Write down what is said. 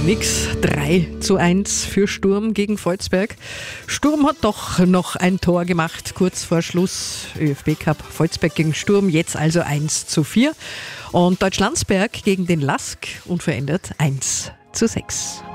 nix. 3:1 für Sturm gegen Volzberg. Sturm hat doch noch ein Tor gemacht, kurz vor Schluss. ÖFB Cup Volzberg gegen Sturm, jetzt also 1:4. Und Deutschlandsberg gegen den LASK unverändert 1:6.